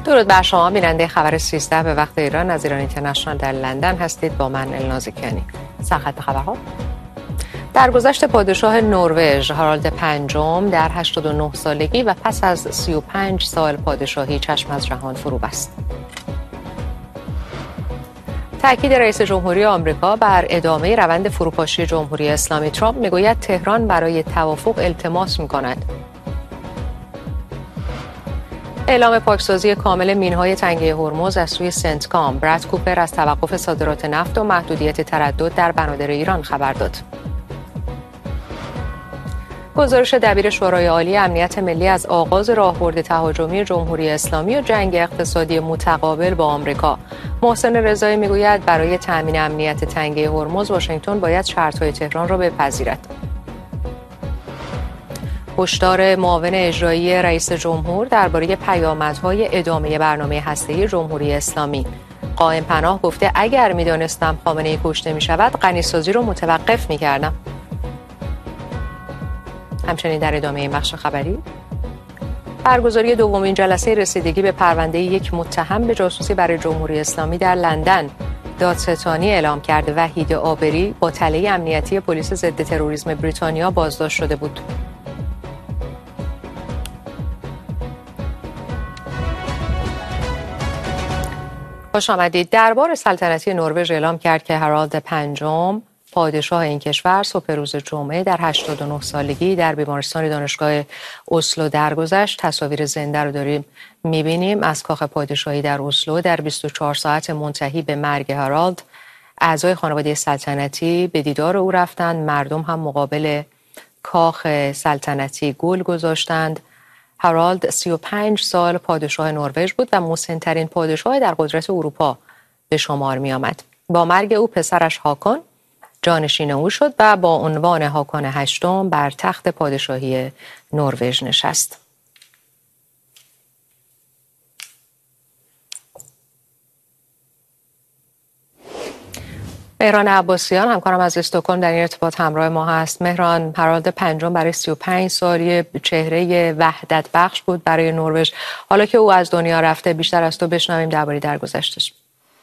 درود بر شما بیننده خبر 13 به وقت ایران از ایران اینترنشنال در لندن هستید. با من النازیکیانی. سرخط خبرها. درگذشت پادشاه نروژ هارالد پنجم در 89 سالگی و پس از 35 سال پادشاهی چشم از جهان فرو بست. تأکید رئیس جمهوری آمریکا بر ادامه روند فروپاشی جمهوری اسلامی. ترامپ میگوید تهران برای توافق التماس می‌کند. اعلام پاکسازی کامل مین‌های تنگه هرمز از سوی سنتکام. براد کوپر از توقف صادرات نفت و محدودیت تردد در بنادر ایران خبر داد. گزارش دبیر شورای عالی امنیت ملی از آغاز راهبرد تهاجمی جمهوری اسلامی و جنگ اقتصادی متقابل با آمریکا. محسن رضایی میگوید برای تأمین امنیت تنگه هرمز واشنگتن باید شرط‌های تهران را بپذیرد. هشدار معاون اجرایی رئیس جمهور درباره پیامدهای ادامه برنامه هسته‌ای جمهوری اسلامی. قائم پناه گفته اگر می‌دانستم خامنه‌ای کشته می‌شود غنی‌سازی را متوقف می‌کردم. همچنین در ادامه این بخش خبری، برگزاری دومین جلسه رسیدگی به پرونده یک متهم به جاسوسی برای جمهوری اسلامی در لندن. دادستانی اعلام کرده وحید عابری با تله امنیتی پلیس ضد تروریسم بریتانیا بازداشت شده بود. خوش آمدید. دربار سلطنتی نروژ اعلام کرد که هارالد پنجم پادشاه این کشور صبح روز جمعه در 89 سالگی در بیمارستان دانشگاه اسلو درگذشت. تصاویر زنده رو داریم می‌بینیم از کاخ پادشاهی در اسلو. در 24 ساعت منتهی به مرگ هارالد اعضای خانواده سلطنتی به دیدار او رفتند. مردم هم مقابل کاخ سلطنتی گل گذاشتند. هارالد 35 سال پادشاه نروژ بود و مسن‌ترین پادشاه در قدرت اروپا به شمار می آمد. با مرگ او پسرش هاکون جانشین او شد و با عنوان هاکون هشتم بر تخت پادشاهی نروژ نشست. مهران عباسیان همکارم از استکهلم در این ارتباط همراه ما هست. مهران، هارالد پنجم برای 35 سال چهره وحدت بخش بود برای نروژ. حالا که او از دنیا رفته بیشتر از تو بشنویم درباره درگذشتش.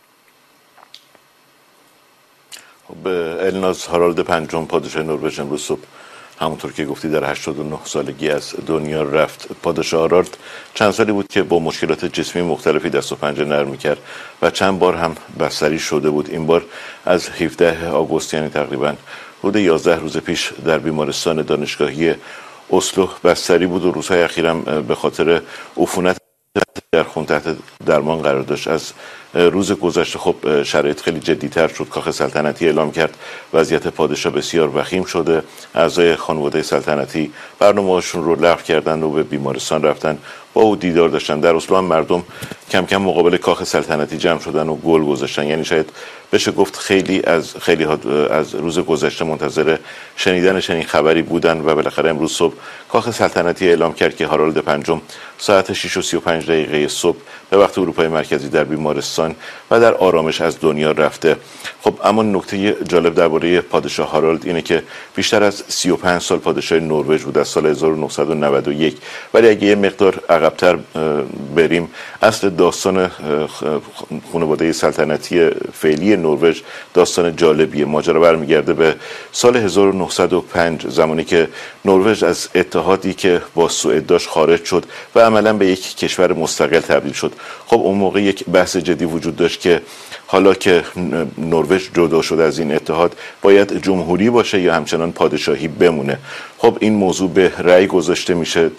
الناز، هارالد پنجم پادشاه نروژ امروز صبح همونطور که گفتی در 89 سالگی از دنیا رفت. پادشاه هارالد چند سالی بود که با مشکلات جسمی مختلفی دست و پنجه نرم می‌کرد و چند بار هم بستری شده بود. این بار از 17 آگوست یعنی تقریباً حدود 11 روز پیش در بیمارستان دانشگاهی اسلو بستری بود و روزهای اخیراً به خاطر عفونت در خون تحت درمان قرار داشت. از روز گذشته خب شرایط خیلی جدی‌تر شد. کاخ سلطنتی اعلام کرد وضعیت پادشاه بسیار وخیم شده. اعضای خانواده سلطنتی برنامه‌هاشون رو لغو کردن و به بیمارستان رفتن، با او دیدار داشتن. در اسلو هم مردم کم کم مقابل کاخ سلطنتی جمع شدن و گل گذاشتن. یعنی شاید بشه گفت خیلی از روز گذشته منتظر شنیدن چنین خبری بودن و بالاخره امروز صبح کاخ سلطنتی اعلام کرد که هارالد پنجم ساعت 6:35 صبح به وقت اروپای مرکزی در بیمارستان و در آرامش از دنیا رفته. خب اما نکته جالب درباره پادشاه هارالد اینه که بیشتر از 35 سال پادشاه نروژ بود، از سال 1991. ولی اگه یه مقدار عقب‌تر بریم، اصل داستان خانواده سلطنتی فعلی نروژ داستان جالبیه. ماجرا برمیگرده به سال 1905، زمانی که نروژ از اتحادی که با سوئد داشت خارج شد و عملاً به یک کشور مستقل تبدیل شد. خب اون موقع یک بحث جدی وجود داشت که حالا که نروژ جدا شده از این اتحاد باید جمهوری باشه یا همچنان پادشاهی بمونه. خب این موضوع به رأی گذاشته میشه.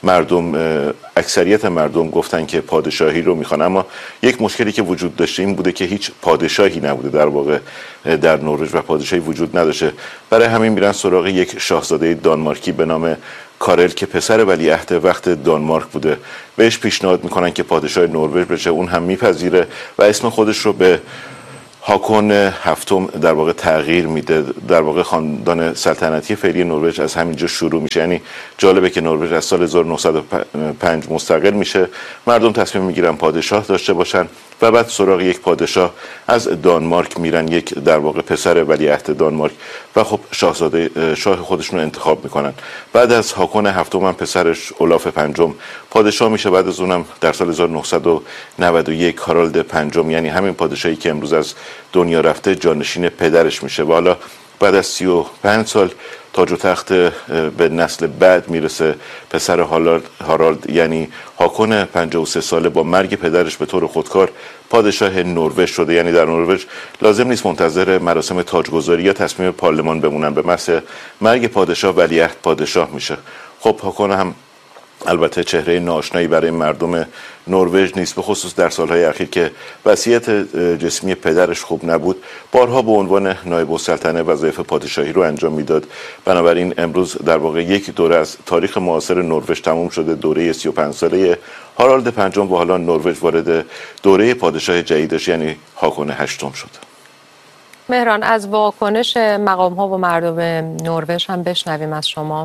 اکثریت مردم گفتن که پادشاهی رو میخوان، اما یک مشکلی که وجود داشته این بوده که هیچ پادشاهی نبوده در واقع در نروژ و پادشاهی وجود نداشته. برای همین میرن سراغ یک شاهزاده دانمارکی به نام کارل که پسر ولیعهد وقت دانمارک بوده. بهش پیشنهاد میکنن که پادشاه نروژ بشه. اون هم میپذیره و اسم خودش رو به هاکون هفتم در واقع تغییر میده. در واقع خاندان سلطنتی فعلی نروژ از همینجا شروع میشه. یعنی جالبه که نروژ از سال 1905 مستقل میشه. مردم تصمیم میگیرن پادشاه داشته باشن و بعد سراغ یک پادشاه از دانمارک میرن، یک در واقع پسر ولیعهد دانمارک، و خب شاه خودشون رو انتخاب میکنن. بعد از هاکون هفتم هم پسرش اولاف پنجم پادشاه میشه. بعد از اونم در سال 1991 هارالد پنجم، یعنی همین پادشاهی که امروز از دنیا رفته، جانشین پدرش میشه. و حالا بعد از 35 سال تاج و تخت به نسل بعد میرسه. پسر هارالد یعنی هاکون 53 ساله با مرگ پدرش به طور خودکار پادشاه نروژ شده. یعنی در نروژ لازم نیست منتظر مراسم تاجگذاری یا تصمیم پارلمان بمونن، به محض مرگ پادشاه ولیعهد پادشاه میشه. خب هاکون هم البته چهره ناآشنایی برای مردم نروژ نیست، به خصوص در سالهای اخیر که وضعیت جسمی پدرش خوب نبود. بارها به عنوان نایب السلطنه وظایف پادشاهی رو انجام میداد. بنابراین امروز در واقع یک دوره از تاریخ معاصر نروژ تموم شده، دوره 35 ساله هارالد پنجم، و حالا نروژ وارد دوره پادشاه جدیدش یعنی هاکون هشتم شد. مهران، از واکنش مقام‌ها و مردم نروژ هم بشنویم از شما.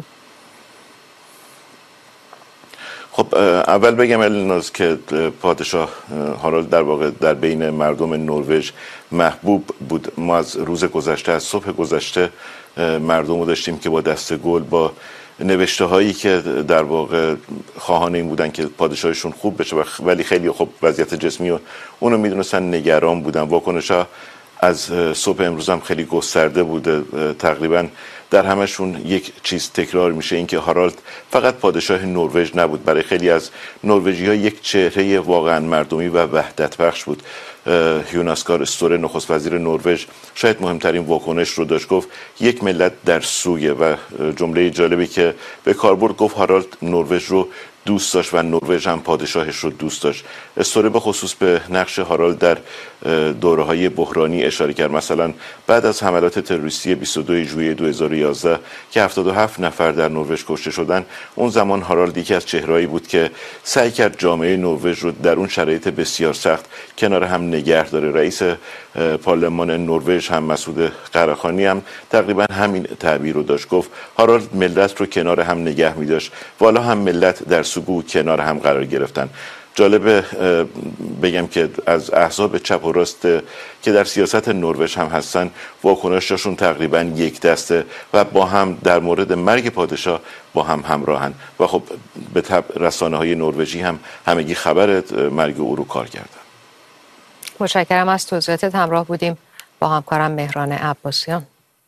خب اول بگم الناز که پادشاه هارالد در واقع در بین مردم نروژ محبوب بود. ما از روز گذشته، از صبح گذشته مردم رو داشتیم که با دست گل، با نوشته هایی که در واقع خواهان این بودن که پادشاهشون خوب بشه، ولی خیلی خب وضعیت جسمی و اونو میدونستن، نگران بودن. واکنش‌ها از صبح امروز هم خیلی گسترده بوده. تقریبا در همشون یک چیز تکرار میشه، این که هارالد فقط پادشاه نروژ نبود، برای خیلی از نروژی‌ها یک چهره واقعا مردمی و وحدت بخش بود. یوناس گار استوره، نخست وزیر نروژ، شاید مهمترین واکنش رو داشت. گفت یک ملت در سویه، و جمله جالبی که به کار برد، گفت هارالد نروژ رو دوست داشت و نروژ هم پادشاهش رو دوست داشت. استوره به خصوص به نقش هارالد در دوره‌های بحرانی اشاره کرد. مثلا بعد از حملات تروریستی 22 ژوئیه 2011 که 77 نفر در نروژ کشته شدن، اون زمان هارالد یکی از چهرهایی بود که سعی کرد جامعه نروژ رو در اون شرایط بسیار سخت کنار هم نگه داره. رئیس پارلمان نروژ هم مسعود قره‌خانی هم تقریبا همین تعبیر رو داشت. گفت هارالد ملت رو کنار هم نگه می‌داشت، والا هم ملت در سکوت کنار هم قرار گرفتن. جالبه بگم که از احزاب چپ و راست که در سیاست نروژ هم هستن، واکنششون تقریبا یک دسته و با هم در مورد مرگ پادشاه با هم همراهن. و خب به طبع رسانه‌های نروژی هم همگی خبر مرگ او رو کار کردن. متشکرم از توضیحاتت. همراه بودیم با همکارم مهران عباسیان.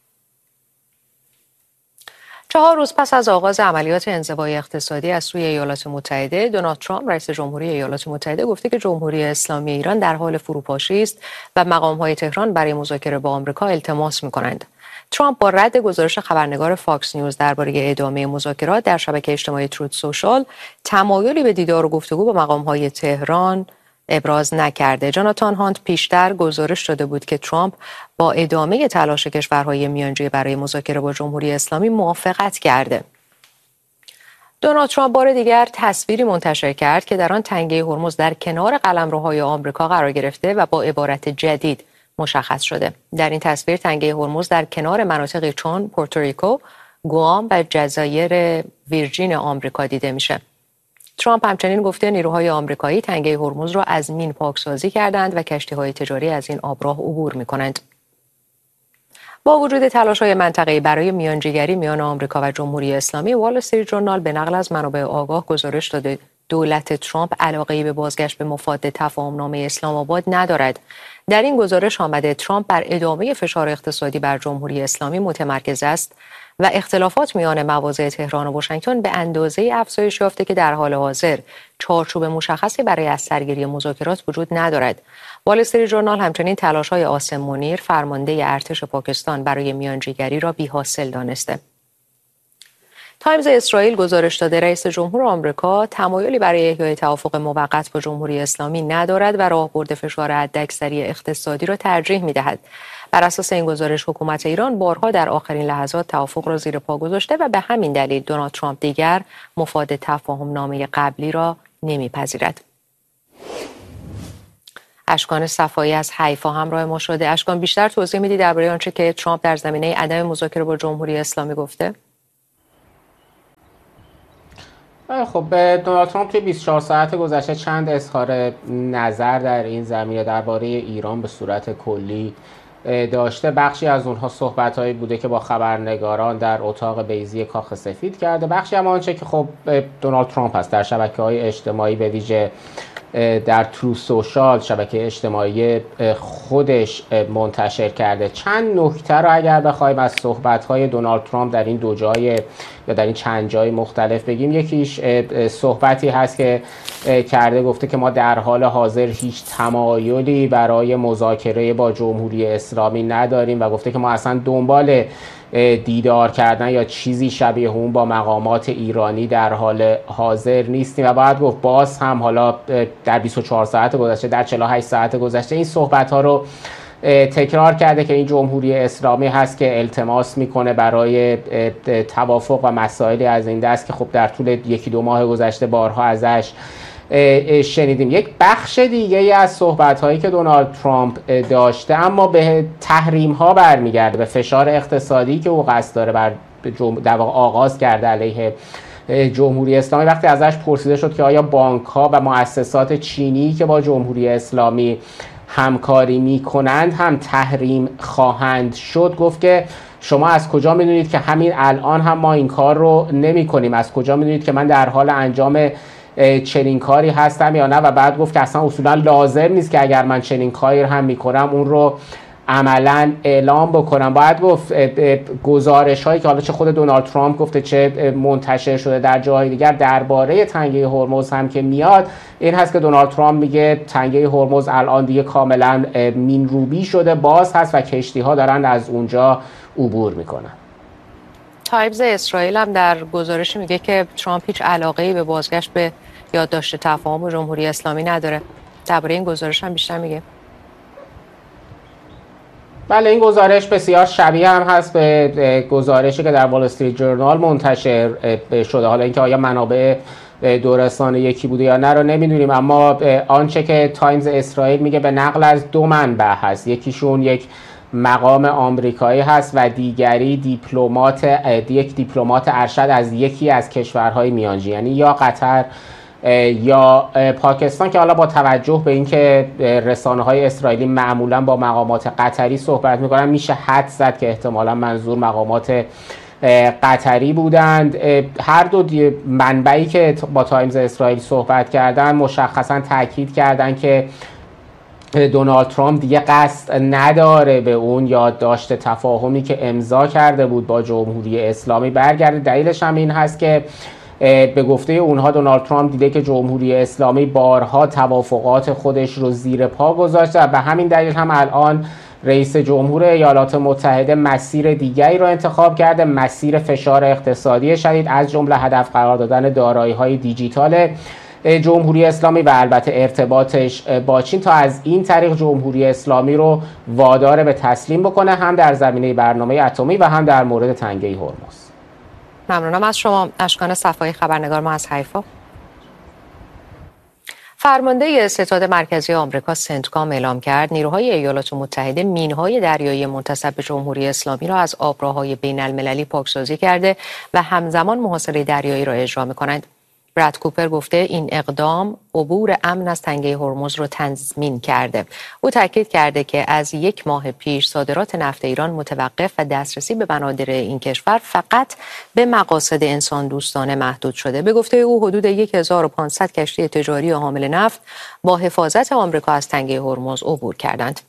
4 روز پس از آغاز عملیات انزوای اقتصادی از سوی ایالات متحده، دونالد ترامپ رئیس جمهوری ایالات متحده گفته که جمهوری اسلامی ایران در حال فروپاشی است و مقام‌های تهران برای مذاکره با آمریکا التماس می‌کنند. ترامپ با رد گزارش خبرنگار فاکس نیوز درباره ادامه مذاکرات در شبکه اجتماعی تروت سوشال، تمایلی به دیدار و گفتگو با مقام‌های تهران ابراز نکرده. جاناتان هانت پیشتر گزارش داده بود که ترامپ با ادامه تلاش کشورهای میانجی برای مذاکره با جمهوری اسلامی موافقت کرده. دونالد ترامپ بار دیگر تصویری منتشر کرد که در آن تنگه هرمز در کنار قلمروهای آمریکا قرار گرفته و با عبارت جدید مشخص شده. در این تصویر تنگه هرمز در کنار مناطقی چون پورتوریکو، گوام و جزایر ویرجین آمریکا دیده میشه. ترامپ همچنین گفته نیروهای آمریکایی تنگه هرمز را از مین پاکسازی کردند و کشتی‌های تجاری از این آبراه عبور می‌کنند. با وجود تلاش‌های منطقه‌ای برای میانجیگری میان آمریکا و جمهوری اسلامی، وال استریت ژورنال به نقل از منابع آگاه گزارش داده دولت ترامپ علاقه‌ای به بازگشت به مفاد تفاهم‌نامه اسلام آباد ندارد. در این گزارش آمده ترامپ بر ادامه فشار اقتصادی بر جمهوری اسلامی متمرکز است و اختلافات میان مواضع تهران و واشنگتن به اندازه افزایش یافته که در حال حاضر چارچوب مشخصی برای از سرگیری مذاکرات وجود ندارد. وال استریت ژورنال همچنین تلاش‌های عاصم منیر، فرمانده ارتش پاکستان، برای میانجیگری را بی‌حاصل دانسته. تایمز اسرائیل گزارش داده رئیس جمهور آمریکا تمایلی برای احیای توافق موقت با جمهوری اسلامی ندارد و راهبرد فشار حداکثری اقتصادی را ترجیح می‌دهد. بر اساس این گزارش حکومت ایران بارها در آخرین لحظات توافق را زیر پا گذاشته و به همین دلیل دونالد ترامپ دیگر مفاد تفاهم نامه قبلی را نمیپذیرد. اشکان صفایی از حیفا همراه ما شده. اشکان، بیشتر توضیح میدی درباره آنچه که ترامپ در زمینه عدم مذاکره با جمهوری اسلامی گفته؟ خب دونالد ترامپ توی 24 ساعت گذشته چند اظهار نظر در این زمینه درباره ایران به صورت کلی داشته. بخشی از اونها صحبت‌هایی بوده که با خبرنگاران در اتاق بیضی کاخ سفید کرده، بخشی هم آنچه که خب دونالد ترامپ هست در شبکه‌های اجتماعی، به ویژه در ترو سوشال شبکه اجتماعی خودش منتشر کرده. چند نکته رو اگر بخوایم از صحبت‌های دونالد ترامپ در این دو جای یا در این چند جای مختلف بگیم، یکیش صحبتی هست که کرده، گفته که ما در حال حاضر هیچ تمایلی برای مذاکره با جمهوری اسلامی نداریم و گفته که ما اصلا دنبال دیدار کردن یا چیزی شبیه اون با مقامات ایرانی در حال حاضر نیستیم. و باید گفت باز هم حالا در 24 ساعت گذشته، در 48 ساعت گذشته این صحبت ها رو تکرار کرده که این جمهوری اسلامی هست که التماس میکنه برای توافق و مسائلی از این دست که خب در طول یکی دو ماه گذشته بارها ازش شنیدیم. یک بخش دیگه از صحبت‌هایی که دونالد ترامپ داشته اما به تحریم‌ها برمیگرده، به فشار اقتصادی که او قصد داره در واقع آغاز کرده علیه جمهوری اسلامی. وقتی ازش پرسیده شد که آیا بانک‌ها و مؤسسات چینی که با جمهوری اسلامی همکاری می‌کنند هم تحریم خواهند شد، گفت که شما از کجا می‌دونید که همین الان هم ما این کار رو نمی‌کنیم؟ از کجا می‌دونید که من در حال انجام چنین کاری هستم یا نه؟ و بعد گفت که اصلا اصولا لازم نیست که اگر من چنین کاری هم میکنم اون رو عملا اعلام بکنم. باید گفت گزارش هایی که حالا چه خود دونالد ترامپ گفته چه منتشر شده در جاهای دیگر درباره تنگه هرمز هم که میاد، این هست که دونالد ترامپ میگه تنگه هرمز الان دیگه کاملا مینروبی شده، باز هست و کشتی ها دارن از اونجا عبور میکنن. تایمز اسرائیل هم در گزارشی میگه که ترامپ هیچ علاقه‌ای به بازگشت به یادداشت تفاهم جمهوری اسلامی نداره. درباره این گزارش هم بیشتر میگه. بله، این گزارش بسیار شبیه هم هست به گزارشی که در وال استریت جورنال منتشر شده. حالا اینکه آیا منابع دورستان یکی بوده یا نه رو نمیدونیم، اما آنچه که تایمز اسرائیل میگه به نقل از دو منبع هست. یکیشون یک مقام آمریکایی هست و دیگری یک دیپلمات ارشد از یکی از کشورهای میانجی، یعنی یا قطر یا پاکستان، که حالا با توجه به اینکه رسانه‌های اسرائیلی معمولا با مقامات قطری صحبت میکنن میشه حدس زد که احتمالا منظور مقامات قطری بودند. هر دو منبعی که با تایمز اسرائیل صحبت کردن مشخصا تاکید کردن که دونالد ترامپ دیگه قصد نداره به اون یادداشت تفاهمی که امضا کرده بود با جمهوری اسلامی برگرده. دلیلش هم این هست که به گفته اونها دونالد ترامپ دیده که جمهوری اسلامی بارها توافقات خودش رو زیر پا گذاشته و به همین دلیل هم الان رئیس جمهور ایالات متحده مسیر دیگری رو انتخاب کرده، مسیر فشار اقتصادی شدید، از جمله هدف قرار دادن دارایی‌های دیجیتال جمهوری اسلامی و البته ارتباطش با چین، تا از این طریق جمهوری اسلامی رو وادار به تسلیم بکنه، هم در زمینه برنامه اتمی و هم در مورد تنگه هرمز. ممنونم از شما. اشکان صفایی، خبرنگار ما از حیفا. فرمانده ستاد مرکزی آمریکا سنتکام اعلام کرد نیروهای ایالات متحده مین‌های دریایی منتسب به جمهوری اسلامی را از آبراهای بین‌المللی پاکسازی کرده و همزمان محاصره دریایی را اجرا می‌کنند. براد کوپر گفته این اقدام عبور امن از تنگه هرمز رو تضمین کرده. او تاکید کرده که از یک ماه پیش صادرات نفت ایران متوقف و دسترسی به بنادر این کشور فقط به مقاصد انسان دوستانه محدود شده. به گفته او حدود 1500 کشتی تجاری حامل نفت با حفاظت آمریکا از تنگه هرمز عبور کردند.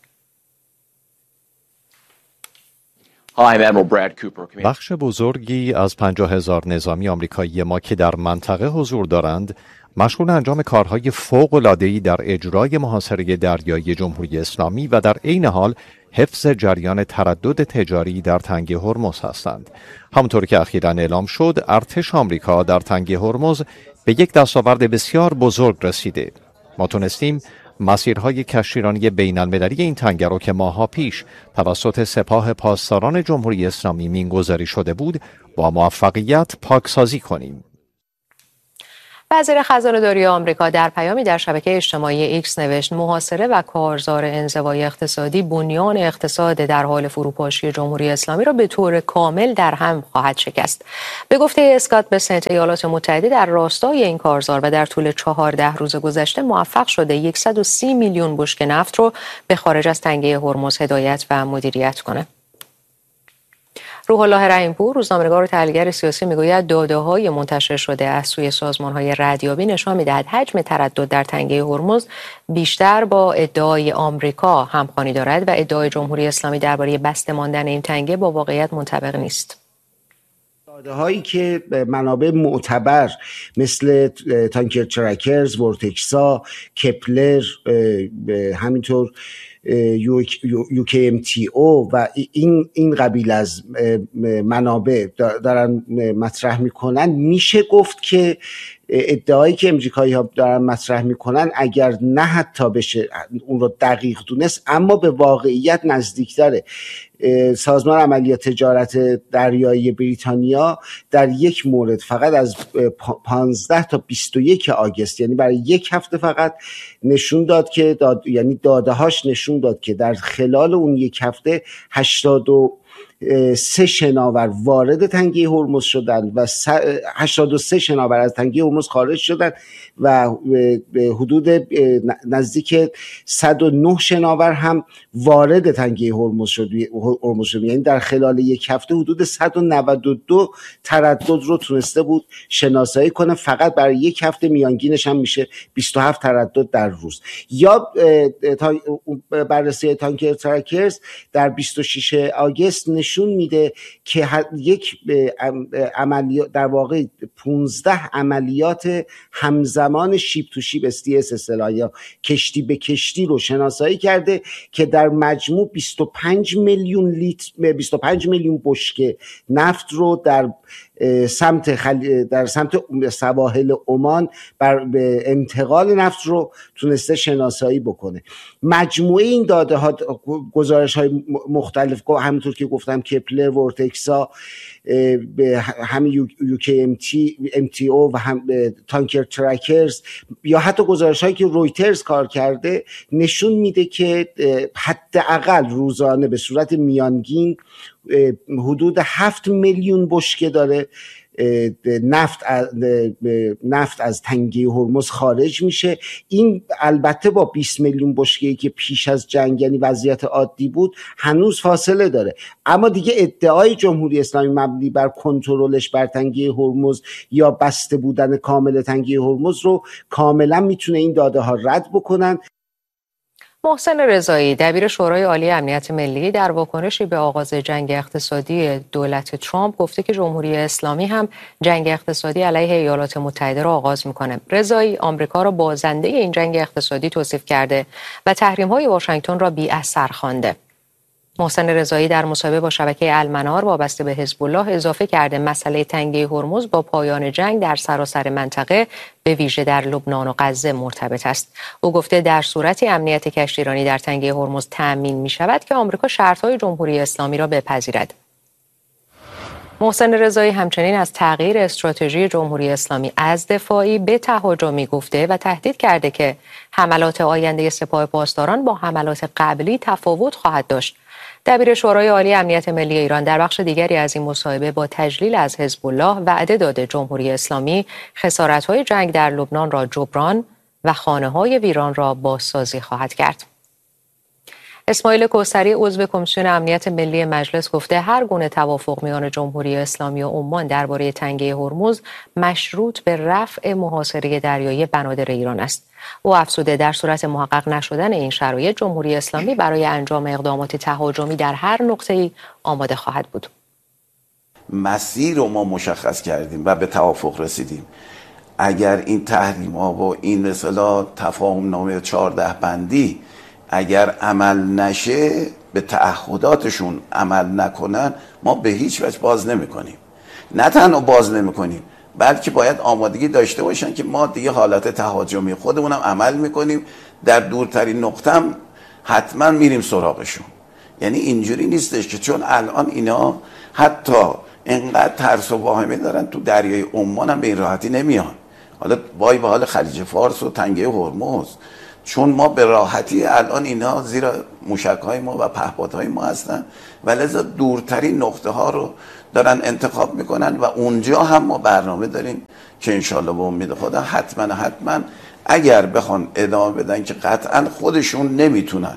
بخش بزرگی از 50,000 نظامی آمریکایی ما که در منطقه حضور دارند مشغول انجام کارهای فوق‌العاده‌ای در اجرای محاصره دریایی جمهوری اسلامی و در عین حال حفظ جریان تردد تجاری در تنگه هرمز هستند. همونطور که اخیراً اعلام شد، ارتش آمریکا در تنگه هرمز به یک دستاورد بسیار بزرگ رسیده. ما تونستیم مسیرهای کشتیرانی بین‌المللی این تنگه رو که ماه‌ها پیش توسط سپاه پاسداران جمهوری اسلامی مینگذاری شده بود با موفقیت پاکسازی کنیم. وزیر خزانه‌داری آمریکا در پیامی در شبکه اجتماعی ایکس نوشت محاصره و کارزار انزوای اقتصادی بنیان اقتصاد در حال فروپاشی جمهوری اسلامی را به طور کامل در هم خواهد شکست. به گفته اسکات بسنت، ایالات متحده در راستای این کارزار و در طول 14 روز گذشته موفق شده 130 میلیون بشکه نفت رو به خارج از تنگه هرمز هدایت و مدیریت کنه. روح الله رحیم‌پور، روزنامه‌نگار و تحلیلگر سیاسی، میگوید داده‌های منتشر شده از سوی سازمان‌های ردیابی نشان می‌دهد حجم تردد در تنگه هرمز بیشتر با ادعای آمریکا همخوانی دارد و ادعای جمهوری اسلامی درباره بسته ماندن این تنگه با واقعیت منطبق نیست. داده‌هایی که منابع معتبر مثل تانکر ترکرز، ورتکسا، کپلر، همینطور UKMTO و این قبیل از منابع دارن مطرح میکنن، میشه گفت که ادعایی که امریکایی ها دارن مطرح میکنن اگر نه حتی بشه اون رو دقیق دونست، اما به واقعیت نزدیکتره. سازمان عملیات تجارت دریایی بریتانیا در یک مورد فقط از 15 تا 21 آگوست، یعنی برای یک هفته فقط، نشون داد که یعنی داده‌هاش نشون داد که در خلال اون یک هفته 83 شناور وارد تنگه هرمز شدن و 83 شناور از تنگه هرمز خارج شدن و حدود نزدیک 109 شناور هم وارد تنگه هرمز شد. یعنی در خلال یک هفته حدود 192 تردد رو تونسته بود شناسایی کنه. فقط برای یک هفته میانگینش هم میشه 27 تردد در روز. یا بررسی تانکر ترکرز در 26 آگوست نشون میده که یک عملیات، در واقع 15 عملیات همزمان شیب تو شیب STS اصطلاحاً یا کشتی به کشتی رو شناسایی کرده که در مجموع 25 میلیون بشکه نفت رو در سمت سواحل عمان به انتقال نفت رو تونسته شناسایی بکنه. مجموعه این داده ها، گزارش های مختلف، همونطور که گفتم کپلر، ورتکسا، همین UKMTO و هم تانکر ترکرز، یا حتی گزارش هایی که رویترز کار کرده، نشون میده که حداقل روزانه به صورت میانگین حدود 7 میلیون بشکه داره نفت از تنگه هرمز خارج میشه. این البته با 20 میلیون بشکه‌ای که پیش از جنگ یعنی وضعیت عادی بود هنوز فاصله داره، اما دیگه ادعای جمهوری اسلامی مبنی بر کنترلش بر تنگه هرمز یا بسته بودن کامل تنگه هرمز رو کاملا میتونه این داده ها رد بکنن. محسن رضایی، دبیر شورای عالی امنیت ملی، در واکنشی به آغاز جنگ اقتصادی دولت ترامپ گفته که جمهوری اسلامی هم جنگ اقتصادی علیه ایالات متحده را آغاز میکنه. رضایی آمریکا را بازنده این جنگ اقتصادی توصیف کرده و تحریم‌های واشنگتن را بی اثر خوانده. محسن رضایی در مصاحبه با شبکه المنار وابسته به حزب الله اضافه کرده مسئله تنگه هرمز با پایان جنگ در سراسر منطقه به ویژه در لبنان و غزه مرتبط است. او گفته در صورتی امنیت کشتیرانی در تنگه هرمز تأمین می شود که آمریکا شرطهای جمهوری اسلامی را بپذیرد. محسن رضایی همچنین از تغییر استراتژی جمهوری اسلامی از دفاعی به تهاجمی گفته و تهدید کرده که حملات آینده سپاه پاسداران با حملات قبلی تفاوت خواهد داشت. دبیر شورای عالی امنیت ملی ایران در بخش دیگری از این مصاحبه با تجلیل از حزب الله وعده داده جمهوری اسلامی خسارت‌های جنگ در لبنان را جبران و خانه‌های ویران را بازسازی خواهد کرد. اسماعیل کوثری، عضو کمیسیون امنیت ملی مجلس، گفته هر گونه توافق میان جمهوری اسلامی و عمان درباره تنگه هرمز مشروط به رفع محاصره دریایی بنادر ایران است. او افزوده در صورت محقق نشدن این شرایط جمهوری اسلامی برای انجام اقدامات تهاجمی در هر نقطه‌ای آماده خواهد بود. مسیر رو ما مشخص کردیم و به توافق رسیدیم. اگر این تحریم‌ها و این مثلا تفاهم نامه 14 بندی اگر عمل نشه، به تعهداتشون عمل نکنن، ما به هیچ وجه باز نمی‌کنیم. نه تنها باز نمی‌کنیم، بلکه باید آمادگی داشته باشن که ما دیگه حالت تهاجمی خودمونم عمل می‌کنیم، در دورترین نقطه هم حتما میریم سراغشون. یعنی اینجوری نیستش که چون الان اینا حتی اینقدر ترس و واهمه دارن تو دریای عمان هم به این راحتی نمیان. حالا وای به حال خلیج فارس و تنگه هرمز، چون ما به راحتی الان اینا زیر موشک‌های ما و پهپادهای ما هستن و لذا دورترین نقطه ها رو دارن انتخاب میکنن و اونجا هم ما برنامه داریم که انشالله به امید خدا حتما اگر بخوان ادامه بدن که قطعا خودشون نمیتونن،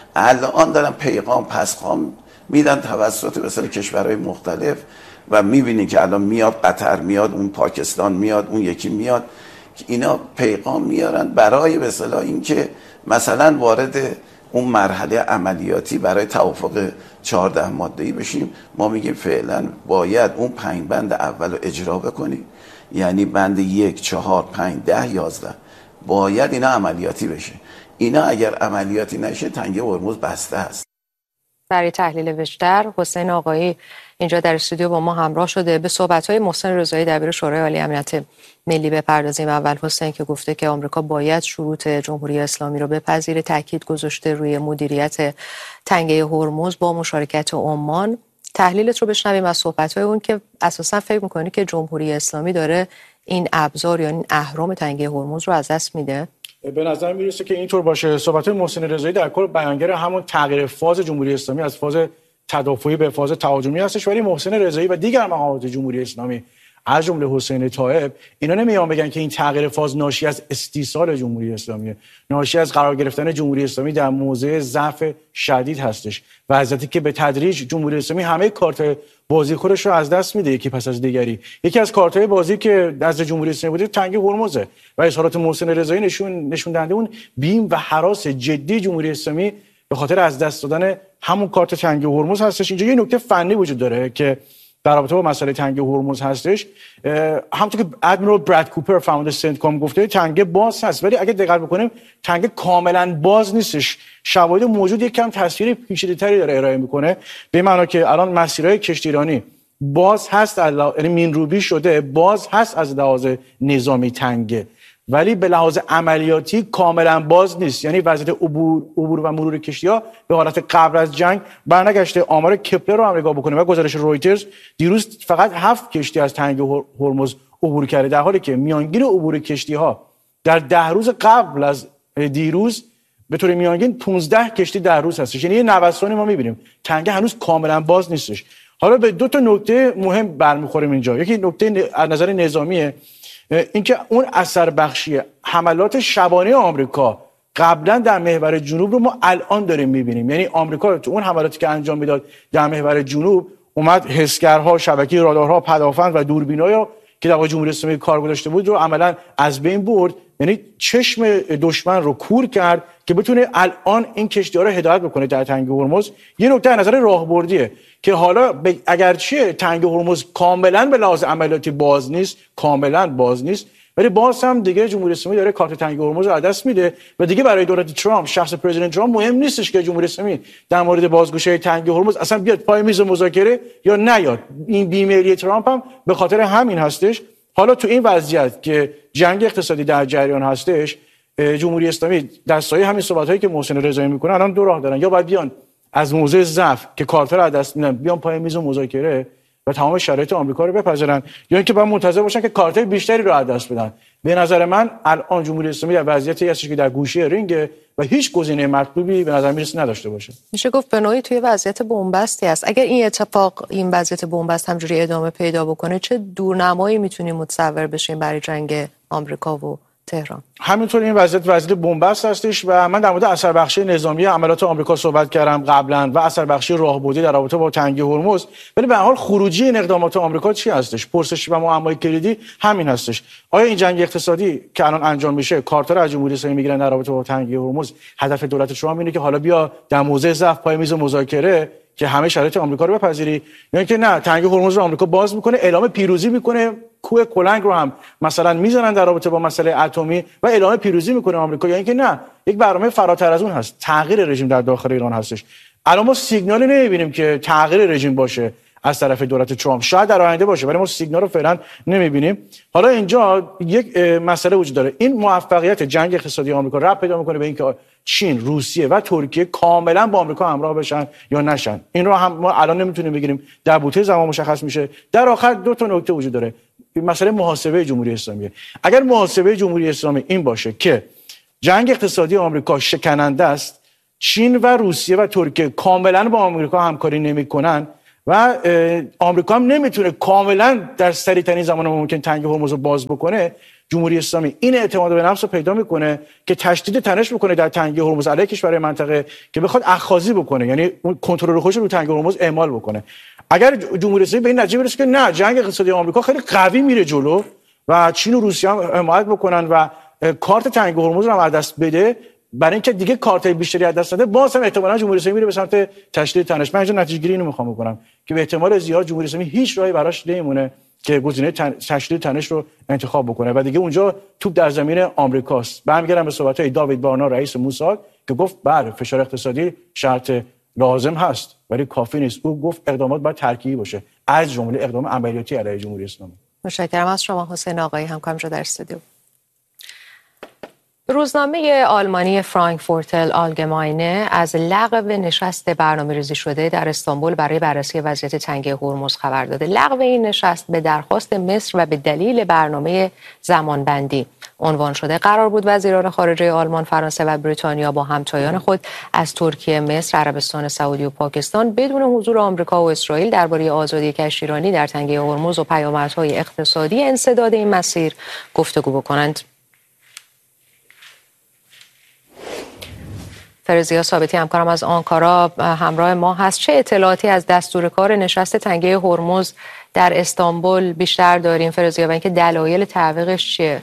الان دارن پیغام پسخام میدن توسط مثلا کشورهای مختلف و میبینین که الان میاد قطر، میاد اون پاکستان، میاد اون یکی میاد، که اینا پیغام میارن برای به اصطلاح اینکه مثلا وارد اون مرحله عملیاتی برای توافق 14 ماده‌ای بشیم. ما میگیم فعلا باید اون 5 بند اول رو اجرا بکنیم، یعنی بند 1 4 5 10 11 باید اینا عملیاتی بشه. اینا اگر عملیاتی نشه تنگه هرمز بسته است. برای تحلیل بیشتر حسین آقایی اینجا در استودیو با ما همراه شده. به صحبت‌های محسن رضایی دبیر شورای عالی امنیت ملی بپردازیم. اول حسین که گفته که آمریکا باید شروط جمهوری اسلامی رو بپذیره، تاکید گذاشته روی مدیریت تنگه هرمز با مشارکت عمان. تحلیلت رو بشنویم از صحبت‌های اون که اساساً فکر می‌کنی که جمهوری اسلامی داره این ابزار یا این اهرم تنگه هرمز رو از دست میده؟ به نظر میرسه که اینطور باشه. صحبت‌های محسن رضایی در کل بیانگر همون تغییر فاز جمهوری اسلامی از فاز تدافعی به فاز تهاجمی هستش، ولی محسن رضایی و دیگر مقامات جمهوری اسلامی از جمله حسین طایب اینا نمیان بگن که این تغییر فاز ناشی از استیصال جمهوری اسلامی، ناشی از قرار گرفتن جمهوری اسلامی در موضع ضعف شدید هستش، وضعیتی که به تدریج جمهوری اسلامی همه کارت بازی خودش رو از دست میده یکی پس از دیگری. یکی از کارت‌های بازی که از جمهوری اسلامی بوده تنگه هرمزه و اظهارات محسن رضایی نشون دهنده اون بیم و هراس جدی جمهوری اسلامی به خاطر از دست دادن همون کارت تنگه هرمز هستش. اینجا یه نکته فنی وجود داره که در رابطه با مسئله تنگه هرمز هستش. همونطور که ادمیرال براد کوپر فاوندر سنتکام گفته تنگه باز هست، ولی اگه دقت بکنیم تنگه کاملا باز نیستش. شواهد موجود یک کم تصویر پیچیده‌تری داره ارائه میکنه، به معنی که الان مسیرهای کشتی ایرانی باز هست، یعنی مینروبی شده، باز هست از لحاظ نظامی تنگه، ولی به لحاظ عملیاتی کاملا باز نیست. یعنی وضعیت عبور و مرور کشتی‌ها به حالت قبل از جنگ برنگشته. آمار کپلر رو هم نگاه بکنیم و گزارش رویترز دیروز فقط 7 کشتی از تنگه هرمز عبور کرده، در حالی که میانگین عبور کشتی‌ها در 10 روز قبل از دیروز به طور میانگین 15 کشتی در روز هستش. یعنی یه نوسانی ما می‌بینیم، تنگه هنوز کاملا باز نیستش. حالا به دو تا نکته مهم برمیخوریم اینجا. یکی نکته از نظر نظامیه، اینکه اون اثر بخشی حملات شبانه آمریکا قبلا در محور جنوب رو ما الان داریم میبینیم. یعنی آمریکا تو اون حملاتی که انجام میداد در محور جنوب اومد حسگرها، شبکه رادارها، پدافند و دوربین‌ها که در واقع جمهوری اسلامی کار گذاشته بود رو عملا از بین برد. یعنی چشم دشمن رو کور کرد که بتونه الان این کشتی‌ها رو هدایت بکنه در تنگه هرمز. یه نکته از نظر راهبردیه که حالا اگرچه تنگه هرمز کاملا به لحاظ عملیاتی باز نیست، کاملا باز نیست، ولی باز هم دیگه جمهوری اسلامی داره کارت تنگه هرمز رو از دست میده و دیگه برای دولت ترامپ، شخص پرزیدنت ترامپ مهم نیستش که جمهوری اسلامی در مورد بازگشایی تنگه هرمز اصلا بیاد پای میز مذاکره یا نیاد. این بیمیلی ترامپ هم به خاطر همین هستش. حالا تو این وضعیت که جنگ اقتصادی در جریان هستش، جمهوری اسلامی در سایه همین صحبتایی که محسن رضایی میکنه الان دو راه دارن: یا باید بیان از موضع ضعف که کارتر رو از دست میدن بیان پای میز مذاکره و تمام شرایط آمریکا رو بپذیرن، یا اینکه باید منتظر باشن که کارتر بیشتری رو از دست بدن. به نظر من الان جمهوری اسلامی در وضعیتی هستش که در گوشه رینگ و هیچ گزینه مطلوبی به نظر میرسه نداشته باشه. میشه گفت به نوعی توی وضعیت بنبستی است. اگر این وضعیت بنبست همجوری ادامه پیدا بکنه، چه دورنمایی میتونیم متصور بشیم برای جنگ آمریکا و تهران؟ همینطور این وضعیت بنبست هستش و من در مورد اثر بخشی نظامی عملیات آمریکا صحبت کردم قبلا و اثر بخشی راهبردی در رابطه با تنگه هرمز، ولی به هر حال خروجی این اقدامات آمریکا چی هستش؟ پرسش و معمای کلیدی همین هستش. آیا این جنگ اقتصادی که الان انجام میشه کارتر از جمهوری اسلامی میگیرن در رابطه با تنگه هرمز؟ هدف دولت ترامپ اینه که حالا بیا در موضع ضعف پای میز مذاکره که همه شرایط آمریکا رو بپذیری، یا اینکه نه، تنگه هرمز رو آمریکا باز میکنه، اعلام پیروزی میکنه، کوه کلنگ رو هم مثلا میزنن در رابطه با مسئله اتمی و اعلام پیروزی میکنه آمریکا، یا اینکه نه، یک برنامه فراتر از اون هست، تغییر رژیم در داخل ایران هستش. الان ما سیگنالی نمیبینیم که تغییر رژیم باشه از طرف دولت ترامپ، شاید در آینده باشه ولی ما سیگنال رو فعلا نمیبینیم. حالا اینجا یک مسئله وجود داره، این موفقیت جنگ اقتصادی آمریکا ربط پیدا میکنه به اینکه چین، روسیه و ترکیه کاملا با آمریکا همراه بشن یا نشن. این رو هم ما الان نمیتونیم بگیریم، در بوته زمان مشخص میشه. در آخر دو تا نکته وجود داره. مسئله محاسبه جمهوری اسلامیه. اگر محاسبه جمهوری اسلامی این باشه که جنگ اقتصادی آمریکا شکننده است، چین و روسیه و ترکیه کاملا با آمریکا همکاری نمیکنن و آمریکا هم نمیتونه کاملا در سریع‌ترین زمان ممکن تنگه هرمز رو باز بکنه، جمهوری اسلامی این اعتماد به نفس رو پیدا میکنه که تشدید تنش بکنه در تنگه هرمز علیه کشورهای منطقه که بخواد اخاذی بکنه، یعنی اون کنترل خودش رو تنگه هرمز اعمال بکنه. اگر جمهوری اسلامی به این نتیجه برسه که نه، جنگ اقتصادی آمریکا خیلی قوی میره جلو و چین و روسیه هم حمایت بکنن و کارت تنگه هرمز رو هم از دست بده، برای اینکه دیگه کارت بیشتری از دست نده، باز هم احتمالاً جمهوری اسلامی میره به سمت تشدید تنش. من اینجا نتیجه گیری اینو میخوام بکنم که به احتمال زیاد جمهوری اسلامی هیچ راهی براش نمیمونه که گزینه تشدید تنش رو انتخاب بکنه و دیگه اونجا توپ در زمین آمریکاست. برمیگردم به صحبت‌های داوید بارنا رئیس موساد که گفت بله فشار اقتصادی شرط لازم هست ولی کافی نیست. او گفت اقدامات باید ترکیبی باشه، از جمله اقدام عملیاتی علیه جمهوری اسلامی. متشکرم از شما حسین آقایی، همکارم رو در استودیو. روزنامه آلمانی فرانکفورتر آلگماینه از لغو نشست برنامه‌ریزی شده در استانبول برای بررسی وضعیت تنگه هرمز خبر داده. لغو این نشست به درخواست مصر و به دلیل برنامه زمانبندی عنوان شده. قرار بود وزیران خارجه آلمان، فرانسه و بریتانیا با همتایان خود از ترکیه، مصر، عربستان سعودی و پاکستان بدون حضور آمریکا و اسرائیل درباره آزادی کشتیرانی در تنگه هرمز و پیامدهای اقتصادی انسداد این مسیر گفتگو بکنند. فرزیا ثابتی همکارم از آنکارا همراه ما هست. چه اطلاعاتی از دستور کار نشست تنگه هرمز در استانبول بیشتر داریم فرزیا و اینکه دلایل تعویقش چیه؟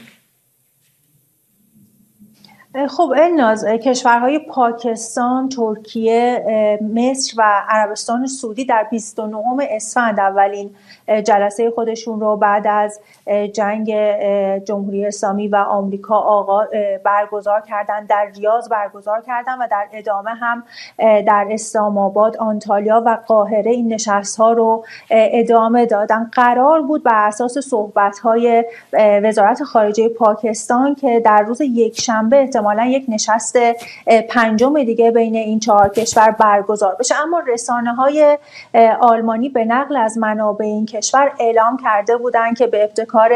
خب الناز، کشورهای پاکستان، ترکیه، مصر و عربستان سعودی در 29 اسفند اولین جلسه خودشون رو بعد از جنگ جمهوری اسلامی و آمریکا برگزار کردن، در ریاض برگزار کردن و در ادامه هم در اسلام آباد، آنتالیا و قاهره این نشست‌ها رو ادامه دادن. قرار بود بر اساس صحبت‌های وزارت خارجه پاکستان که در روز یکشنبه احتمالاً یک نشست پنجم دیگه بین این چهار کشور برگزار بشه، اما رسانه‌های آلمانی به نقل از منابع این کشور اعلام کرده بودند که به ابتکار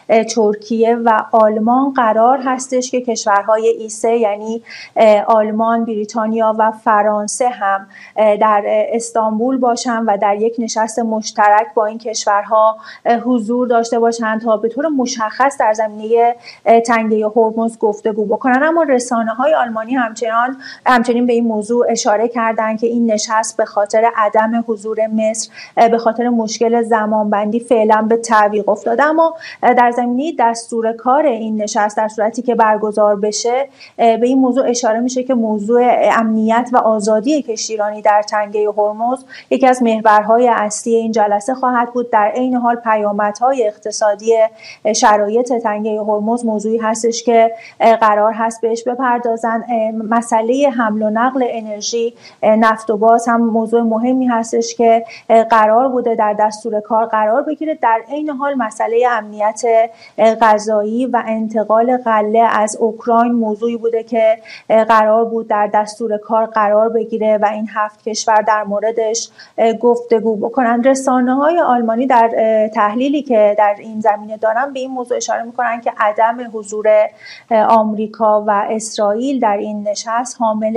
ترکیه و آلمان قرار هستش که کشورهای ایسه یعنی آلمان، بریتانیا و فرانسه هم در استانبول باشند و در یک نشست مشترک با این کشورها حضور داشته باشند تا به طور مشخص در زمینه تنگه هرمز گفتگو بکنن. اما رسانه‌های آلمانی همچنین به این موضوع اشاره کردند که این نشست به خاطر عدم حضور مصر، به خاطر مشکل زمانبندی فعلا به تعویق افتاده. اما در زمینه دستور کار این نشست در صورتی که برگزار بشه به این موضوع اشاره میشه که موضوع امنیت و آزادی کشتیرانی در تنگه هرمز یکی از محورهای اصلی این جلسه خواهد بود. در عین حال پیامدهای اقتصادی شرایط تنگه هرمز موضوعی هستش که قرار هست بهش بپردازن. مسئله حمل و نقل انرژی، نفت و گاز هم موضوع مهمی هستش که قرار بوده در دستور کار قرار بگیره. در عین حال مسئله امنیت غذایی و انتقال غله از اوکراین موضوعی بوده که قرار بود در دستور کار قرار بگیره و این 7 کشور در موردش گفتگو بکنن. رسانه‌های آلمانی در تحلیلی که در این زمینه دارن به این موضوع اشاره میکنن که عدم حضور آمریکا و اسرائیل در این نشست حامل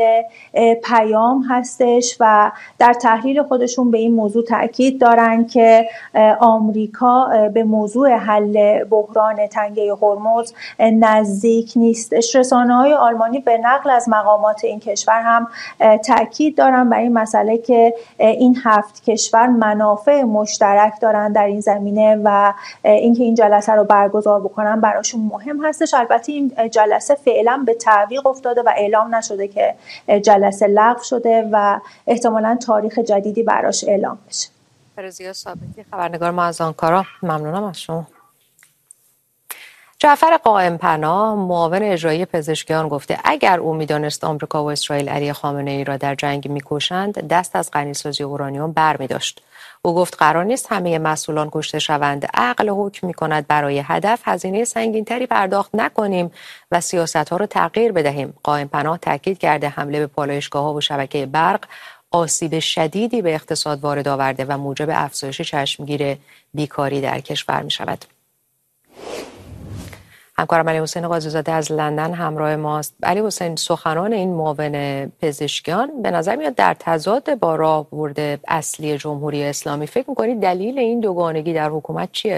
پیام هستش و در تحلیل خودشون به این موضوع تاکید دارن که آمریکا به موضوع حل بحران تنگه هرمز نزدیک نیستش. رسانه‌های آلمانی به نقل از مقامات این کشور هم تاکید دارن بر این مسئله که این 7 کشور منافع مشترک دارن در این زمینه و اینکه این جلسه رو برگزار بکنن براشون مهم هستش. البته این جلسه فعلا به تعویق افتاده و اعلام نشده که جلسه لغو شده و احتمالاً تاریخ جدیدی براش اعلام بشه. فرزیا ثابتی خبرنگار ما از آنکارا، ممنونم از شما. جعفر قائم پناه معاون اجرایی پزشکیان گفته اگر او میدانست آمریکا و اسرائیل علی خامنه‌ای را در جنگ میکشند دست از غنیسازی اورانیوم برمی‌داشت. او گفت قرار نیست همه مسئولان کشته شوند. عقل حکم می‌کند برای هدف هزینه سنگین‌تری پرداخت نکنیم و سیاست‌ها را تغییر بدهیم. قائم پناه تاکید کرده حمله به پالایشگاه‌ها و شبکه برق آسیب شدیدی به اقتصاد وارد آورده و موجب افزایش چشمگیر بیکاری در کشور می‌شود. همکارم علی حسین قاضی‌زاده از لندن همراه ماست. علی حسین، سخنان این معاون پزشکیان به نظر میاد در تضاد با راهبرد اصلی جمهوری اسلامی. فکر می‌کنید دلیل این دوگانگی در حکومت چیه؟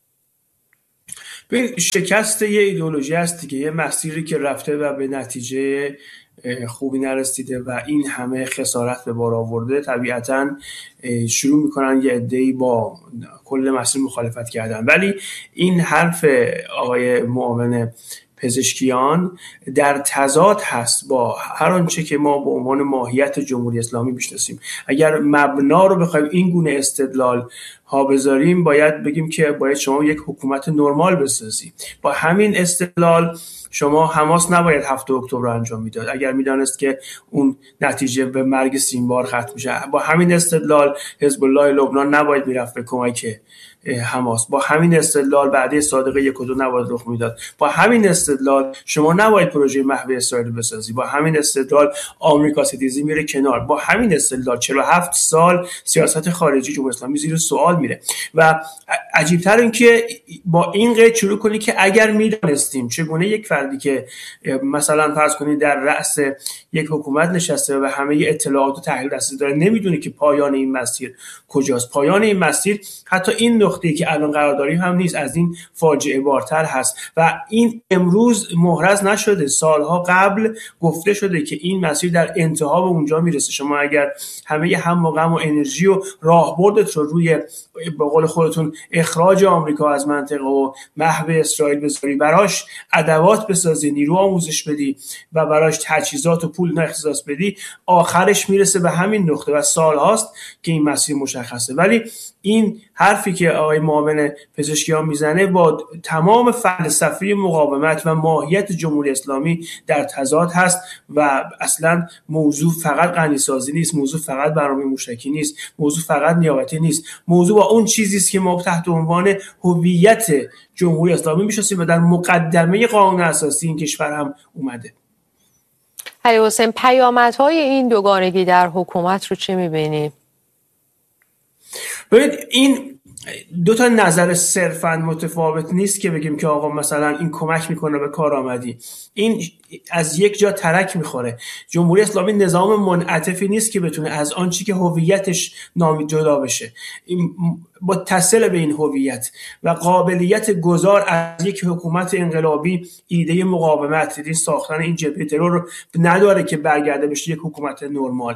ببین، شکست یه ایدئولوژی هست دیگه، یه مسیری که رفته و به نتیجه خوبی نرسیده و این همه خسارت به بار آورده، طبیعتاً شروع میکنن یه عده‌ای با کل مسیر مخالفت کردن. ولی این حرف آقای معاون پزشکیان در تضاد هست با هر آنچه که ما به عنوان ماهیت جمهوری اسلامی میشناسیم. اگر مبنا رو بخوایم این گونه استدلال ها بذاریم، باید بگیم که باید شما یک حکومت نرمال بسازی. با همین استدلال شما حماس نباید 7 اکتبر رو انجام میداد اگر میدانست که اون نتیجه به مرگ سیمبار ختم میشه. با همین استدلال حزب الله لبنان نباید میرفت به کمک حماس. با همین استدلال بعد صادقه 1 و 2 نباید رخ میداد. با همین استدلال شما نباید پروژه محو اسرائیل بسازی. با همین استدلال آمریکا ستیزی میره کنار. با همین استدلال 47 سال سیاست خارجی جمهوری اسلامی زیر سوال میره. و عجیب‌تر این که با این قید شروع کنی که اگر میدانستیم چگونه یک فردی که مثلا فرض کنید در رأس یک حکومت نشسته و همه اطلاعات و تحلیل دستی داره، نمیدونه که پایان این مسیر کجاست. پایان این مسیر حتی این نقطه‌ای که الان قرار داریم هم نیست، از این فاجعه بارتر هست و این امروز محرز نشده. سالها قبل گفته شده که این مسیر در انتها به اونجا میرسه. شما اگر همه هم و غم و انرژی و راهبردت رو روی به قول خودتون اخراج آمریکا از منطقه و محو اسرائیل بذاری، براش ادوات بسازی، نیرو آموزش بدی و براش تجهیزات و پول اختصاص بدی، آخرش میرسه به همین نقطه و سالهاست که این مسیر مشخصه. ولی این حرفی که آقای معاون پزشکیان میزنه با تمام فلسفه مقاومت و ماهیت جمهوری اسلامی در تضاد هست و اصلا موضوع فقط غنیسازی نیست، موضوع فقط برنامه موشکی نیست، موضوع فقط نیابتی نیست، موضوع با اون چیزی است که ما تحت عنوان هویت جمهوری اسلامی میشناسیم و در مقدمه قانون اساسی این کشور هم اومده. علی حسین، پیامدهای این دوگانگی در حکومت رو چه می‌بینی؟ ببینید، این دو تا نظر صرفاً متفاوت نیست که بگیم که آقا مثلا این کمک میکنه به کارآمدی. این از یک جا ترک میخوره. جمهوری اسلامی نظام منعطفی نیست که بتونه از آن چیزی که هویتش نامی جدا بشه. متصل به این هویت و قابلیت گذار از یک حکومت انقلابی ایده مقاومت، ایده ساختن این جبهه ترور رو نداره که برگرده بشه یک حکومت نرمال.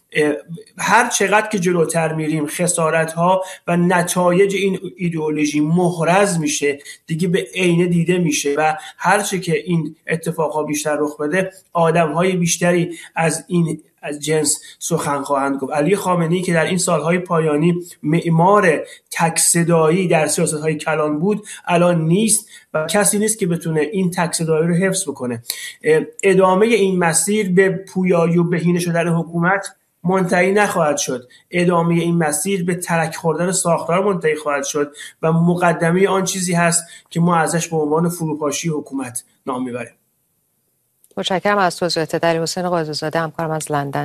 هر چقدر که جلوتر میریم خسارت‌ها و نتایج این ایدئولوژی محرز میشه، دیگه به عینه دیده میشه و هر چه که این اتفاقها بیشتر رخ بده، آدم‌های بیشتری از این از جنس سخن خواهند گفت. علی خامنه‌ای که در این سالهای پایانی معمار تک صدایی در سیاست‌های کلان بود، الان نیست و کسی نیست که بتونه این تک صدایی رو حفظ بکنه. ادامه این مسیر به پویایی و بهینه شدن حکومت منتهی نخواهد شد. ادامه این مسیر به ترک خوردن ساختار منتهی خواهد شد و مقدمه آن چیزی هست که ما ازش به عنوان فروپاشی حکومت نام میبریم. متشکرم از توضیحات. علی حسین قاضی‌زاده، همکارم از لندن.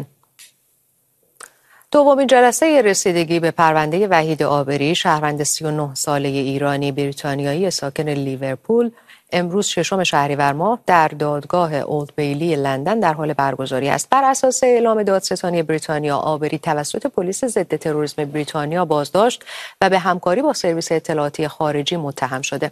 دومین جلسه رسیدگی به پرونده وحید عابری، شهروند 39 ساله ایرانی بریتانیایی ساکن لیورپول، امروز 6 شهریور ماه در دادگاه اولد بیلی لندن در حال برگزاری است. بر اساس اعلام دادستانی بریتانیا، عابری توسط پلیس ضد تروریسم بریتانیا بازداشت و به همکاری با سرویس اطلاعاتی خارجی متهم شده.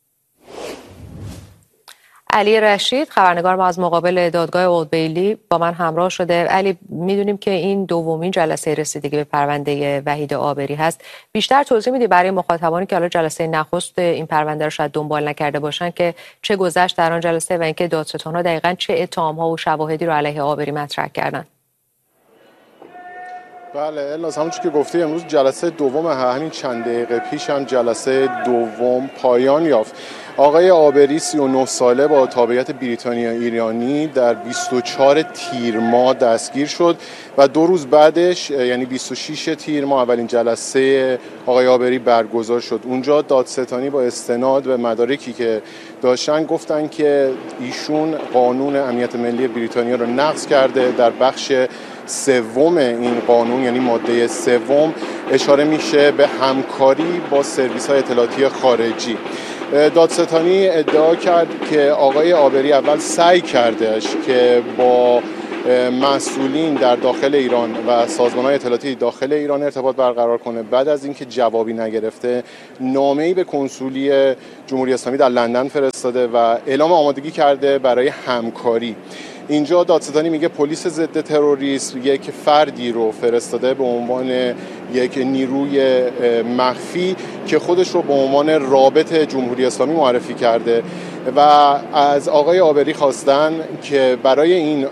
علی رشید، خبرنگار ما از مقابل دادگاه اولد بیلی، با من همراه شده. علی، میدونیم که این دومین جلسه رسیدگی به پرونده وحید عابری هست. بیشتر توضیح میدی برای مخاطبانی که حالا جلسه نخست این پرونده رو شاید دنبال نکرده باشن که چه گذشت در آن جلسه و اینکه دادستان‌ها دقیقاً چه اتهام‌ها و شواهدی رو علیه عابری مطرح کردن؟ بله الناز، همونجور که گفتی امروز جلسه دوم، همین چند دقیقه پیش هم جلسه دوم پایان یافت. آقای عابری 39 ساله با تابعیت بریتانیا ایرانی در 24 تیر ماه دستگیر شد و 2 روز بعدش یعنی 26 تیر ماه اولین جلسه آقای عابری برگزار شد. اونجا دادستانی با استناد به مدارکی که داشتن گفتن که ایشون قانون امنیت ملی بریتانیا رو نقض کرده. در بخش سوم این قانون یعنی ماده سوم اشاره میشه به همکاری با سرویس‌های اطلاعاتی خارجی. دادستانی ادعا کرد که آقای عابری اول سعی کردش که با مسئولین در داخل ایران و سازمان‌های اطلاعاتی داخل ایران ارتباط برقرار کنه. بعد از اینکه جوابی نگرفته، نامه‌ای به کنسولی جمهوری اسلامی در لندن فرستاده و اعلام آمادگی کرده برای همکاری. اینجا دادستانی میگه پلیس ضد تروریسم یک فردی رو فرستاده به عنوان یک نیروی مخفی که خودش رو به عنوان رابط جمهوری اسلامی معرفی کرده و از آقای عابری خواستن که برای این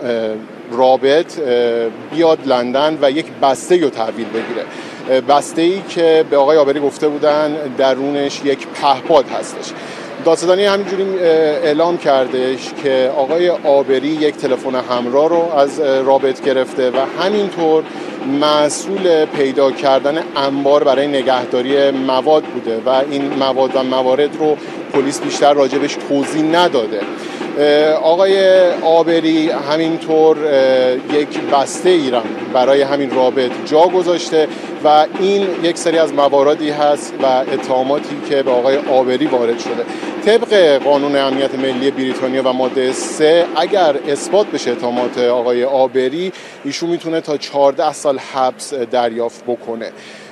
رابط بیاد لندن و یک بسته رو تحویل بگیره. بسته‌ای که به آقای عابری گفته بودن درونش یک پهپاد هستش. دادستانی همینجوری اعلام کردش که آقای عابری یک تلفن همراه رو از رابط گرفته و همینطور مسئول پیدا کردن انبار برای نگهداری مواد بوده و این مواد و موارد رو پلیس بیشتر راجبش توضیح نداده. آقای عابری همینطور یک بسته ایران برای همین رابط جا گذاشته و این یک سری از مواردی هست و اتهاماتی که به آقای عابری وارد شده. طبق قانون امنیت ملی بریتانیا و ماده 3 اگر اثبات بشه اتهامات آقای عابری، ایشون میتونه تا 14 سال حبس دریافت بکنه.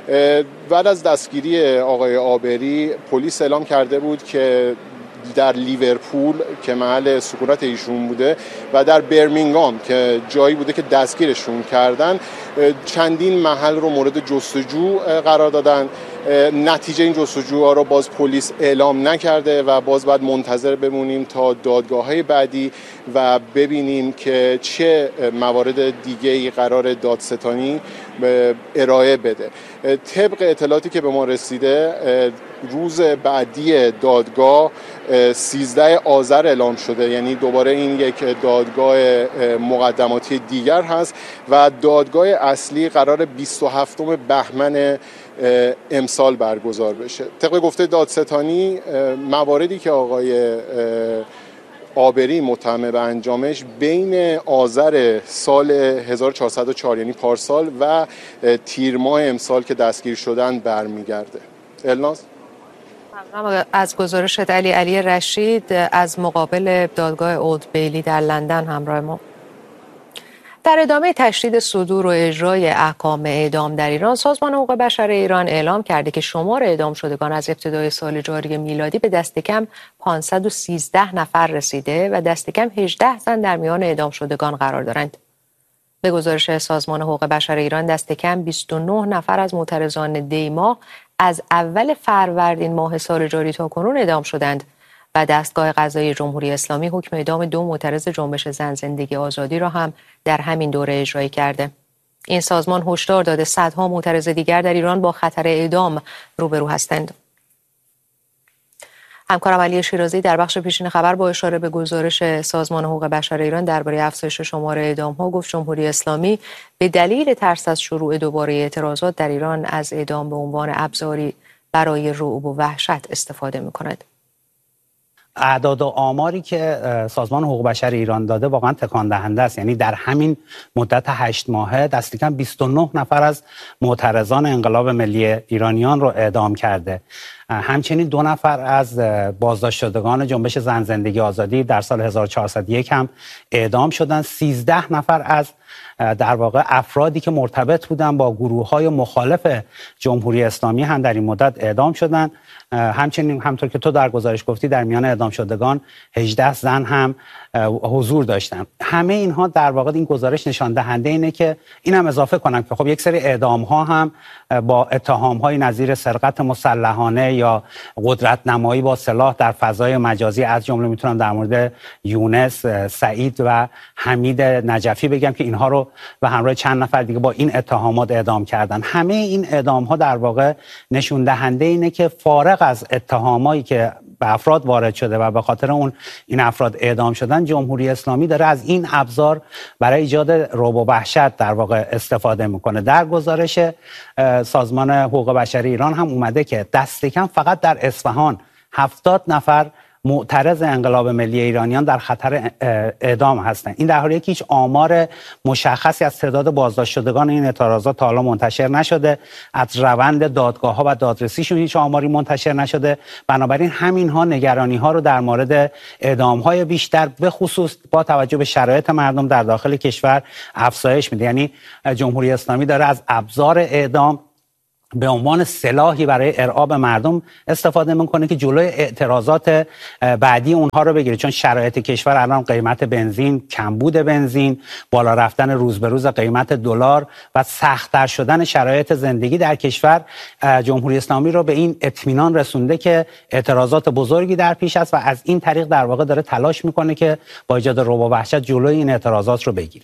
بعد از دستگیری آقای عابری، پلیس اعلام کرده بود که در لیورپول که محل سکونت ایشون بوده و در برمینگام که جایی بوده که دستگیرشون کردن، چندین محل رو مورد جستجو قرار دادن. نتیجه این جستجوها رو باز پلیس اعلام نکرده و باز باید منتظر بمونیم تا دادگاه‌های بعدی و ببینیم که چه موارد دیگه‌ای قرار دادستانی ارائه بده. طبق اطلاعاتی که به ما رسیده، روز بعدی دادگاه 13 آذر اعلام شده، یعنی دوباره این یک دادگاه مقدماتی دیگر هست و دادگاه اصلی قرار 27 بهمن امسال برگزار بشه. طبق گفته دادستانی، مواردی که آقای عابری متهم به انجامش بین آذر سال 1404 یعنی پارسال و تیر ماه امسال که دستگیر شدن برمیگرده. الناز از گزارشت علی رشید از مقابل دادگاه اولد بیلی در لندن همراه ما. در ادامه تشدید صدور و اجرای احکام اعدام در ایران، سازمان حقوق بشر ایران اعلام کرده که شمار اعدام شدگان از ابتدای سال جاری میلادی به دست کم 513 نفر رسیده و دست کم 18 زن در میان اعدام شدگان قرار دارند. به گزارش سازمان حقوق بشر ایران، دست کم 29 نفر از معترضان دیما از اول فروردین ماه سال جاری تا کنون اعدام شدند و دستگاه قضایی جمهوری اسلامی حکم اعدام 2 معترض جنبش زن زندگی آزادی را هم در همین دوره اجرایی کرده. این سازمان هشدار داده صدها معترض دیگر در ایران با خطر اعدام روبرو هستند. همکارم علی شیرازی در بخش پیشین خبر با اشاره به گزارش سازمان حقوق بشر ایران درباره افزایش شمار اعدام‌ها گفت جمهوری اسلامی به دلیل ترس از شروع دوباره اعتراضات در ایران از اعدام به عنوان ابزاری برای رعب و وحشت استفاده می‌کند. اعداد و آماری که سازمان حقوق بشر ایران داده واقعا تکان دهنده است. یعنی در همین مدت 8 ماهه دست کم 29 نفر از معترضان انقلاب ملی ایرانیان رو اعدام کرده. همچنین 2 نفر از بازداشت شدگان جنبش زن زندگی آزادی در سال 1401 هم اعدام شدند. 13 نفر از در واقع افرادی که مرتبط بودن با گروه‌های مخالف جمهوری اسلامی هم در این مدت اعدام شدند. همچنین همطور که تو در گزارش گفتی در میان اعدام شدگان 18 زن هم حضور داشتن. همه اینها در واقع این گزارش نشان دهنده اینه که اینم اضافه کنم که خب یک سری اعدام ها هم با اتهام های نظیر سرقت مسلحانه یا قدرت نمایی با سلاح در فضای مجازی، از جمله میتونم در مورد یونس، سعید و حمید نجفی بگم که اینها رو و همراه چند نفر دیگه با این اتهامات اعدام کردن. همه این اعدام ها در واقع نشون دهنده اینه که فارغ از اتهامایی که به افراد وارد شده و به خاطر اون این افراد اعدام شدن، جمهوری اسلامی داره از این ابزار برای ایجاد رعب و وحشت در واقع استفاده میکنه. در گزارش سازمان حقوق بشر ایران هم اومده که دست کم فقط در اصفهان 70 نفر معترض انقلاب ملی ایرانیان در خطر اعدام هستند. این در حالیه که هیچ آمار مشخصی از تعداد بازداشت شدگان این اعتراضات تا حالا منتشر نشده، از روند دادگاه‌ها و دادرسیشون هیچ آماری منتشر نشده. بنابراین همین‌ها نگرانی‌ها رو در مورد اعدام‌های بیشتر به خصوص با توجه به شرایط مردم در داخل کشور افزایش میده. یعنی جمهوری اسلامی داره از ابزار اعدام به عنوان سلاحی برای ارعاب مردم استفاده میکنه که جلوی اعتراضات بعدی اونها رو بگیره، چون شرایط کشور الان قیمت بنزین، کمبود بنزین، بالا رفتن روز به روز قیمت دلار و سخت‌تر شدن شرایط زندگی در کشور جمهوری اسلامی رو به این اطمینان رسونده که اعتراضات بزرگی در پیش است و از این طریق در واقع داره تلاش میکنه که با ایجاد رعب و وحشت جلوی این اعتراضات رو بگیره.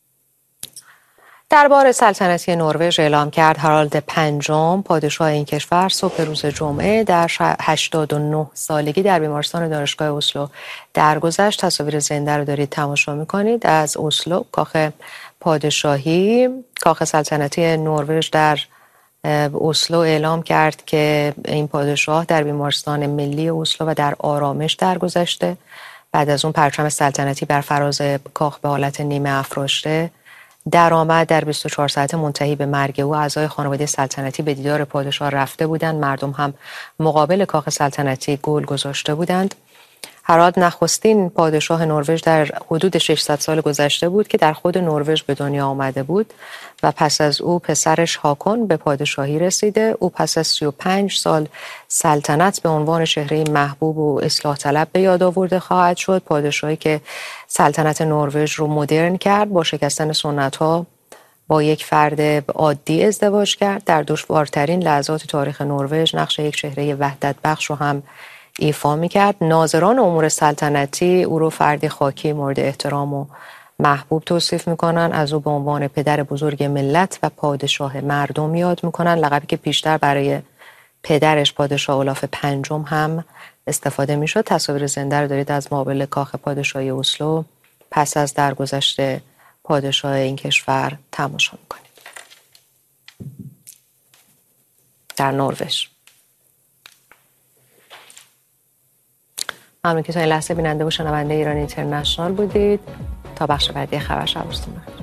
دربار سلطنتی نروژ اعلام کرد هارالد پنجم پادشاه این کشور صبح روز جمعه در 89 سالگی در بیمارستان دانشگاه اسلو درگذشت. تصاویر زنده رو دارید تماشا می‌کنید از اسلو، کاخ پادشاهی. کاخ سلطنتی نروژ در اسلو اعلام کرد که این پادشاه در بیمارستان ملی اسلو و در آرامش درگذشته. بعد از اون پرچم سلطنتی بر فراز کاخ به حالت نیمه افراشته درآمد. در 24 ساعت منتهی به مرگ او اعضای خانواده سلطنتی به دیدار پادشاه رفته بودند. مردم هم مقابل کاخ سلطنتی گل گذاشته بودند. هارالد نخستین پادشاه نروژ در حدود 600 سال گذشته بود که در خود نروژ به دنیا آمده بود و پس از او پسرش هاکون به پادشاهی رسیده. او پس از 35 سال سلطنت به عنوان چهره محبوب و اصلاح طلب به یاد آورده خواهد شد. پادشاهی که سلطنت نروژ رو مدرن کرد، با شکستن سنت‌ها با یک فرد عادی ازدواج کرد. در دشوارترین لحظات تاریخ نروژ نقش یک چهره وحدت بخش رو هم ایفا می‌کرد. ناظران امور سلطنتی او رو فردی خاکی مورد احترام و محبوب توصیف می‌کنن. از او به عنوان پدر بزرگ ملت و پادشاه مردم یاد می‌کنن، لقبی که پیشتر برای پدرش پادشاه اولاف پنجم هم استفاده می‌شد. تصاویر زنده رو دارید از مقابل کاخ پادشاهی اسلو پس از درگذشت پادشاه این کشور تماشا می‌کنید. در نروژ. ممنون که تا این لحظه بیننده و شنونده ایران اینترنشنال بودید. تا بخش بعدی خبر شب روزتون بخیر.